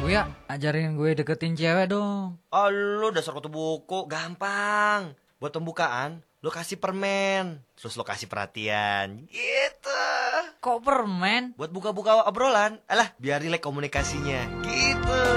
Uya, ajarin gue deketin cewek dong. Oh, lu dasar kutu buku, gampang. Buat pembukaan, lu kasih permen, terus lu kasih perhatian, gitu. Kok permen? Buat buka-buka obrolan, alah biar rileks komunikasinya, gitu.